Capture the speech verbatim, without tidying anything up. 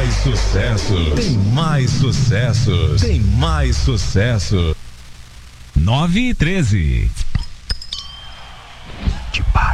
mais sucesso, tem mais sucesso, tem mais sucesso. nove e treze. De pá.